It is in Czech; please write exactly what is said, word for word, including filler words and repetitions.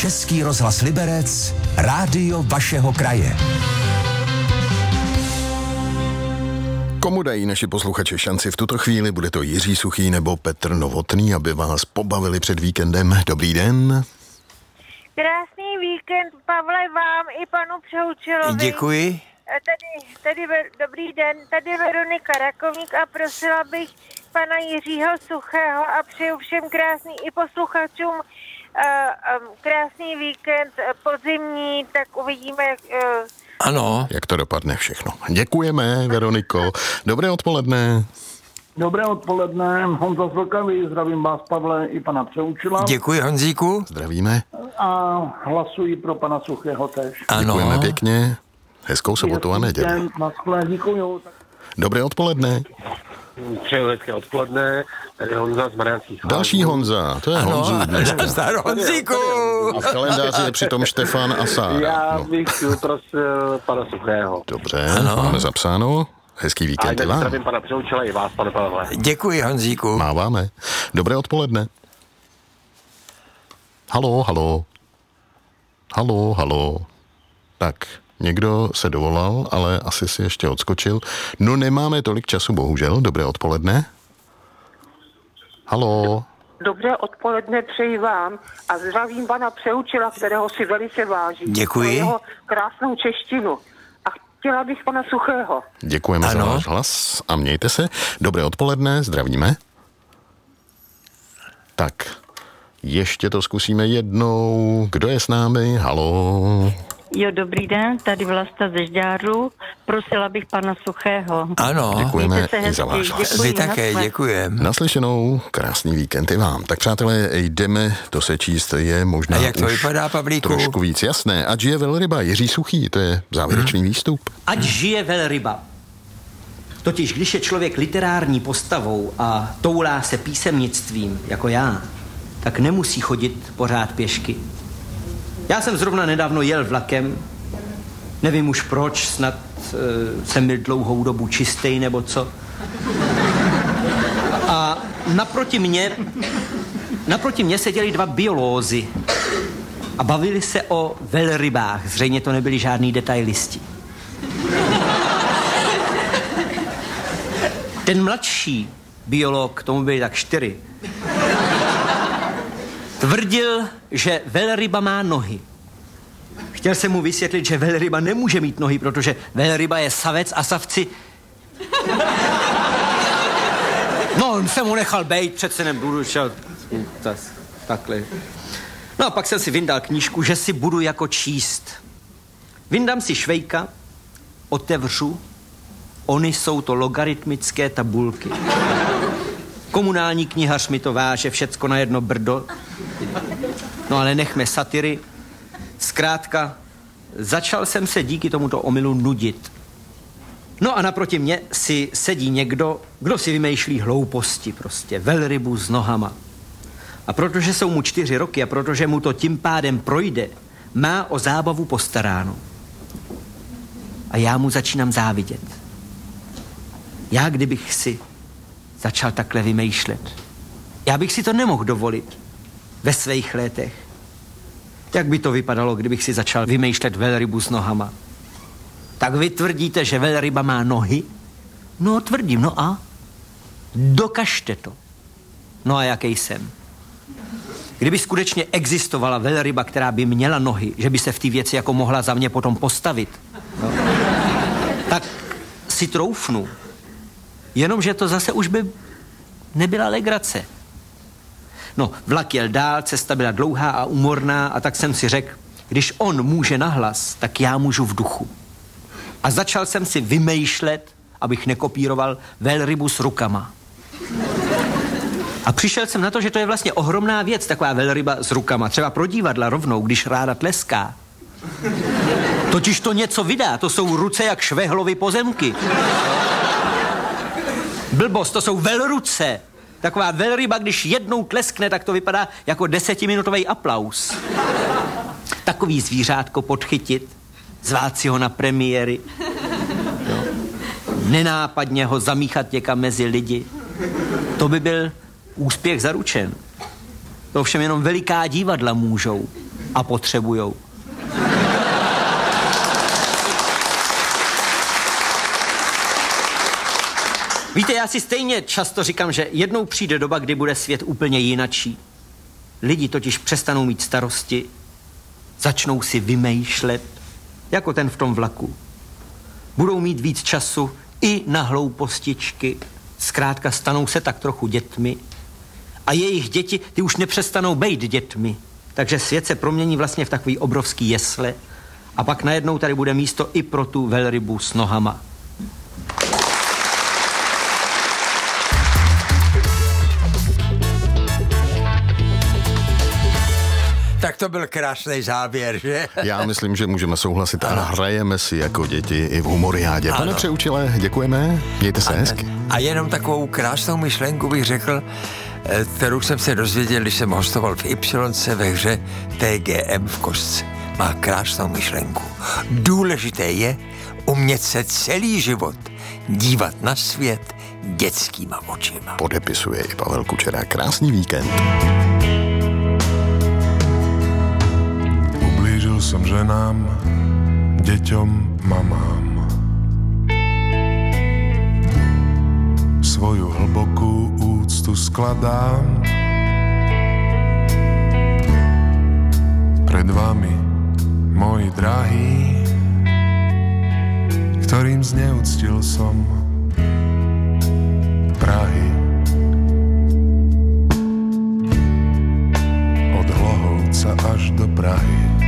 Český rozhlas Liberec, rádio vašeho kraje. Komu dají naši posluchači šanci v tuto chvíli? Bude to Jiří Suchý nebo Petr Novotný, aby vás pobavili před víkendem. Dobrý den. Krásný víkend, Pavle, vám i panu Přehučilovi. Děkuji. Tady, tady, dobrý den, tady Veronika Rakovník a prosila bych pana Jiřího Suchého a přeju všem krásný i posluchačům uh, um, krásný víkend podzimní, tak uvidíme, jak... Uh, Ano. Jak to dopadne všechno. Děkujeme, Veroniko. Dobré odpoledne. Dobré odpoledne, Honza z Vlkavy, zdravím vás, Pavle, i pana Přehučila. Děkuji, Honzíku. Zdravíme. A hlasuji pro pana Suchého tež. Ano. Děkujeme pěkně. Hezkou sobotu a neděli. Děkuju. Dobré odpoledne. Přeju hezké odpoledne, tady Honza z Mariánských Lázní. Další Honza, to je Ano, Honzu dneska. zdar Honzíku. A v kalendáři je přitom Štefan a Sára. Já No. bych prosil pana Suchého. Dobře, Ano. máme zapsáno. Hezký A víkend i jinak vám. zdravím pana Přehučila i vás, pane Pavle. Děkuji, Honzíku. Máváme. Dobré odpoledne. Halo, halo. Halo, halo. Tak, někdo se dovolal, ale asi si ještě odskočil. No nemáme tolik času, bohužel. Dobré odpoledne. Halo. Dobré odpoledne přeji vám a zdravím pana Přehučila, kterého si velice vážím. Děkuji. Za jeho krásnou češtinu. A chtěla bych pana Suchého. Děkujeme Ano. za váš hlas a mějte se. Dobré odpoledne, zdravíme. Tak, ještě to zkusíme jednou. Kdo je s námi? Halo. Jo, dobrý den, tady Vlasta ze Žďáru. Prosila bych pana Suchého. Ano. Děkujeme Mějte se i za hezky, váš hlas. děkuji. Vy také, Naschle. děkujem. Naslyšenou, krásný víkend i vám. Tak přátelé, jdeme to se číst, je možná A jak to už vypadá, Pavlíku? trošku víc jasné. Ať žije velryba, Jiří Suchý, to je závěrečný Hmm. výstup. Ať žije velryba. Totiž když je člověk literární postavou a toulá se písemnictvím, jako já, tak nemusí chodit pořád pěšky. Já jsem zrovna nedávno jel vlakem, nevím už proč, snad e, jsem byl dlouhou dobu čistej nebo co. A naproti mě, naproti mě seděli dva biolózy a bavili se o velrybách. Zřejmě to nebyli žádní detailisti. Ten mladší biolog, tomu byli tak čtyři, tvrdil, že velryba má nohy. Chtěl jsem mu vysvětlit, že velryba nemůže mít nohy, protože velryba je savec a savci... No, on se mu nechal bejt, přece nebudu šel... Takhle. No a pak jsem si vyndal knížku, že si budu jako číst. Vyndám si švejka, otevřu, ony jsou to logaritmické tabulky. Komunální knihař mi to váže všecko na jedno brdo. No ale nechme satiry. Zkrátka, začal jsem se díky tomuto omylu nudit. No a naproti mě si sedí někdo, kdo si vymýšlí hlouposti prostě, velrybu s nohama. A protože jsou mu čtyři roky a protože mu to tím pádem projde, má o zábavu postaráno. A já mu začínám závidět. Já kdybych si začal takhle vymýšlet, já bych si to nemohl dovolit ve svých letech. Jak by to vypadalo, kdybych si začal vymýšlet velrybu s nohama? Tak vy tvrdíte, že velryba má nohy? No, tvrdím, no a? Dokažte to. No a jaký jsem? Kdyby skutečně existovala velryba, která by měla nohy, že by se v té věci jako mohla za mě potom postavit, no, tak si troufnu. Jenomže to zase už by nebyla legrace. No, vlak jel dál, cesta byla dlouhá a úmorná a tak jsem si řekl, když on může nahlas, tak já můžu v duchu. A začal jsem si vymýšlet, abych nekopíroval velrybu s rukama. A přišel jsem na to, že to je vlastně ohromná věc, taková velryba s rukama. Třeba pro divadla rovnou, když ráda tleská. Totiž to něco vydá, to jsou ruce jak švehlovy pozemky. Blbost, to jsou velruce. Taková velryba, když jednou tleskne, tak to vypadá jako desetiminutový aplaus. Takový zvířátko podchytit, zvát si ho na premiéry, no. Nenápadně ho zamíchat někam mezi lidi. To by byl úspěch zaručen. To ovšem jenom veliká divadla můžou. a potřebujou. Víte, já si stejně často říkám, že jednou přijde doba, kdy bude svět úplně jinačí. Lidi totiž přestanou mít starosti, začnou si vymýšlet, jako ten v tom vlaku. Budou mít víc času i na hloupostičky, zkrátka stanou se tak trochu dětmi a jejich děti, ty už nepřestanou být dětmi. Takže svět se promění vlastně v takový obrovský jesle a pak najednou tady bude místo i pro tu velrybu s nohama. Tak to byl krásný závěr, že? Já myslím, že můžeme souhlasit a hrajeme si jako děti i v humoriádě. Pane Přeučile, děkujeme, mějte se hezky. A jenom takovou krásnou myšlenku bych řekl, kterou jsem se dozvěděl, když jsem hostoval v Y ve hře T G M v Kostce. Má krásnou myšlenku. Důležité je umět se celý život dívat na svět dětskýma očima. Podepisuje i Pavel Kučera. Krásný víkend. Ublížil som ženám, deťom, mamám. Svoju hlbokú úctu skladám pred vami, moji drahí, ktorým zneúctil som Prahy. Od Hlohovca až do Prahy.